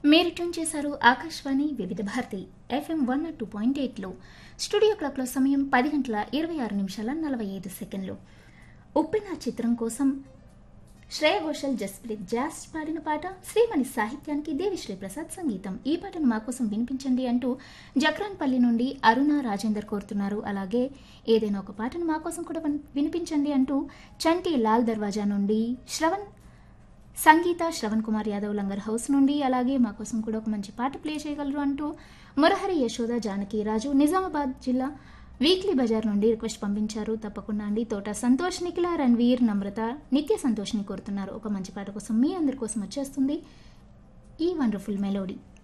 మీరు ట్యూన్ చేశారు ఆకాశవాణి వివిధ భారతి FM 102.8లో. స్టూడియో క్లాక్లో సమయం 10:26:45. ఉప్పెన చిత్రం కోసం శ్రేయ ఘోషల్, జస్ప్రీత్ జాస్ పాడిన పాట. శ్రీమణి సాహిత్యానికి దేవిశ్రీ ప్రసాద్ సంగీతం. ఈ పాటను మా కోసం వినిపించండి అంటూ జక్రాన్పల్లి నుండి అరుణ రాజేందర్ కోరుతున్నారు. అలాగే ఏదైనా ఒక పాటను మా కోసం కూడా వినిపించండి అంటూ చంటి లాల్ దర్వాజా నుండి సంగీత శ్రవణ్ కుమార్ యాదవ్ లంగర్ హౌస్ నుండి, అలాగే మా కోసం కూడా ఒక మంచి పాట ప్లే చేయగలరు అంటూ మురహరి యశోద జానకి రాజు నిజామాబాద్ జిల్లా వీక్లీ బజార్ నుండి రిక్వెస్ట్ పంపించారు. తప్పకుండా అండి. తోట సంతోష్, నిఖిల, రణ్వీర్, నమ్రత, నిత్య సంతోష్ని కోరుతున్నారు. ఒక మంచి పాట కోసం మీ అందరి కోసం వచ్చేస్తుంది ఈ వండర్ఫుల్ మెలోడీ.